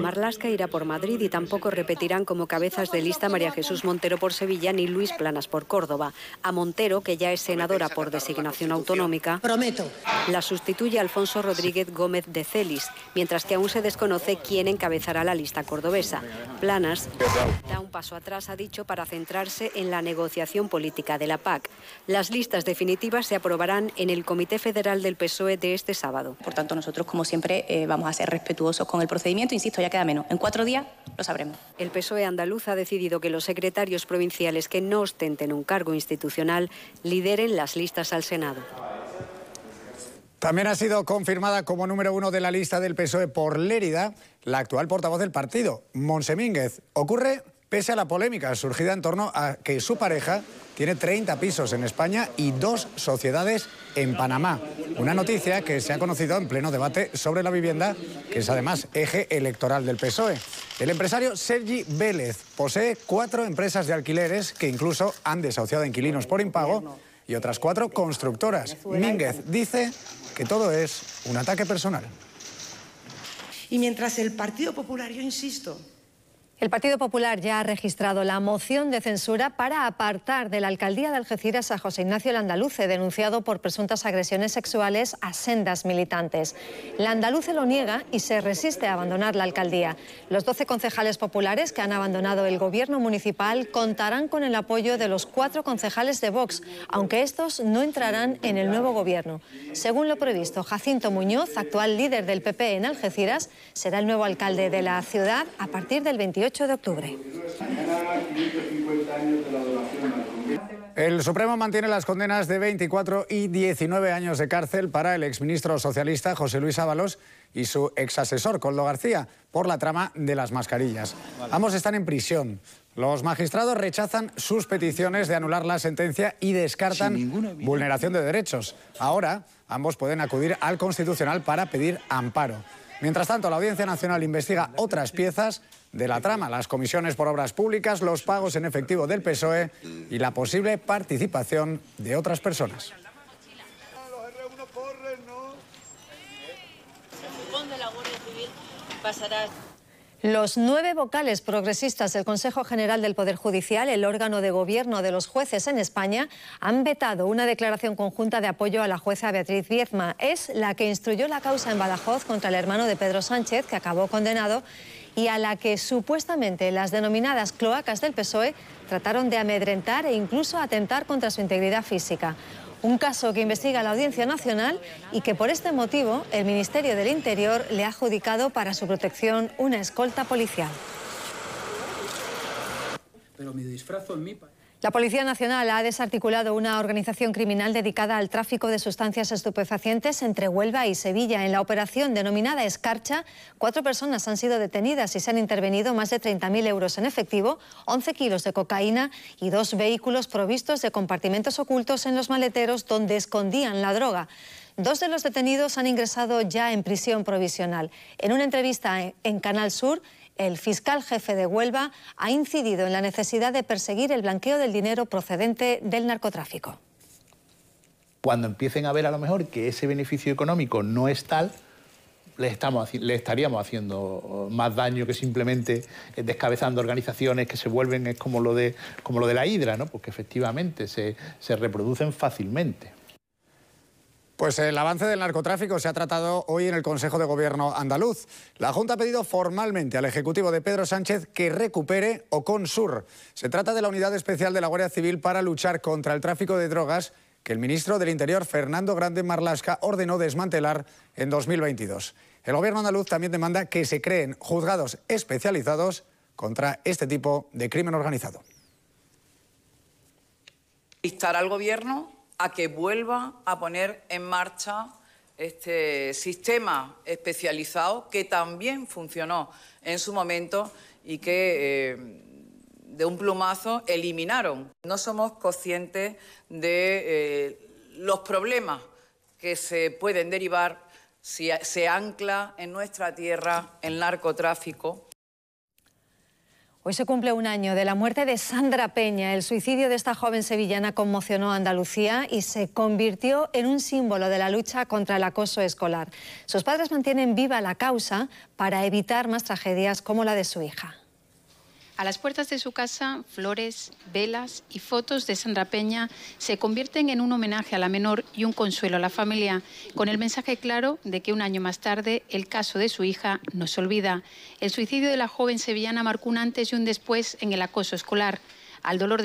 Marlaska irá por Madrid y tampoco repetirán como cabezas de lista María Jesús Montero por Sevilla ni Luis Planas por Córdoba. A Montero, que ya es senadora por designación autonómica, la sustituye Alfonso Rodríguez Gómez de Celis, mientras que aún se desconoce quién encabezará la lista cordobesa. Planas da un paso atrás, ha dicho, para centrarse en la negociación política de la PAC. Las listas definitivas se aprobarán en el Comité Federal del PSOE de este sábado. Por tanto, nosotros, como siempre, vamos a ser respetuosos con el procedimiento. Insisto, ya queda menos. En 4 días lo sabremos. El PSOE andaluz ha decidido que los secretarios provinciales que no ostenten un cargo institucional lideren las listas al Senado. También ha sido confirmada como número 1 de la lista del PSOE por Lérida la actual portavoz del partido, Montse Mínguez. Ocurre pese a la polémica surgida en torno a que su pareja tiene 30 pisos en España y 2 sociedades en Panamá. Una noticia que se ha conocido en pleno debate sobre la vivienda, que es además eje electoral del PSOE. El empresario Sergi Vélez posee 4 empresas de alquileres que incluso han desahuciado a inquilinos por impago y otras 4 constructoras. Mínguez dice que todo es un ataque personal. Y mientras el Partido Popular, yo insisto... El Partido Popular ya ha registrado la moción de censura para apartar de la alcaldía de Algeciras a José Ignacio Landaluce, denunciado por presuntas agresiones sexuales a sendas militantes. Landaluce lo niega y se resiste a abandonar la alcaldía. Los 12 concejales populares que han abandonado el gobierno municipal contarán con el apoyo de los 4 concejales de Vox, aunque estos no entrarán en el nuevo gobierno. Según lo previsto, Jacinto Muñoz, actual líder del PP en Algeciras, será el nuevo alcalde de la ciudad a partir del 28 de octubre. El Supremo mantiene las condenas de 24 y 19 años de cárcel para el exministro socialista José Luis Ábalos y su exasesor Koldo García por la trama de las mascarillas. Ambos están en prisión. Los magistrados rechazan sus peticiones de anular la sentencia y descartan vulneración de derechos. Ahora, ambos pueden acudir al Constitucional para pedir amparo. Mientras tanto, la Audiencia Nacional investiga otras piezas de la trama, las comisiones por obras públicas, los pagos en efectivo del PSOE y la posible participación de otras personas. Los 9 vocales progresistas del Consejo General del Poder Judicial, el órgano de gobierno de los jueces en España, han vetado una declaración conjunta de apoyo a la jueza Beatriz Viezma. Es la que instruyó la causa en Badajoz contra el hermano de Pedro Sánchez, que acabó condenado, y a la que supuestamente las denominadas cloacas del PSOE trataron de amedrentar e incluso atentar contra su integridad física. Un caso que investiga la Audiencia Nacional y que por este motivo el Ministerio del Interior le ha adjudicado para su protección una escolta policial. Pero me disfrazo en mi... La Policía Nacional ha desarticulado una organización criminal dedicada al tráfico de sustancias estupefacientes entre Huelva y Sevilla. En la operación denominada Escarcha, 4 personas han sido detenidas y se han intervenido más de 30.000 euros en efectivo, 11 kilos de cocaína y 2 vehículos provistos de compartimentos ocultos en los maleteros donde escondían la droga. 2 de los detenidos han ingresado ya en prisión provisional. En una entrevista en Canal Sur, el fiscal jefe de Huelva ha incidido en la necesidad de perseguir el blanqueo del dinero procedente del narcotráfico. Cuando empiecen a ver a lo mejor que ese beneficio económico no es tal, le estaríamos haciendo más daño que simplemente descabezando organizaciones que se vuelven como lo de la hidra, ¿no? Porque efectivamente se reproducen fácilmente. Pues el avance del narcotráfico se ha tratado hoy en el Consejo de Gobierno andaluz. La Junta ha pedido formalmente al Ejecutivo de Pedro Sánchez que recupere Oconsur. Se trata de la Unidad Especial de la Guardia Civil para luchar contra el tráfico de drogas que el ministro del Interior, Fernando Grande Marlaska, ordenó desmantelar en 2022. El Gobierno andaluz también demanda que se creen juzgados especializados contra este tipo de crimen organizado. Instar al Gobierno a que vuelva a poner en marcha este sistema especializado que también funcionó en su momento y que de un plumazo eliminaron. No somos conscientes de los problemas que se pueden derivar si se ancla en nuestra tierra el narcotráfico. Hoy se cumple un año de la muerte de Sandra Peña. El suicidio de esta joven sevillana conmocionó a Andalucía y se convirtió en un símbolo de la lucha contra el acoso escolar. Sus padres mantienen viva la causa para evitar más tragedias como la de su hija. A las puertas de su casa, flores, velas y fotos de Sandra Peña se convierten en un homenaje a la menor y un consuelo a la familia, con el mensaje claro de que un año más tarde el caso de su hija no se olvida. El suicidio de la joven sevillana marcó un antes y un después en el acoso escolar. Al dolor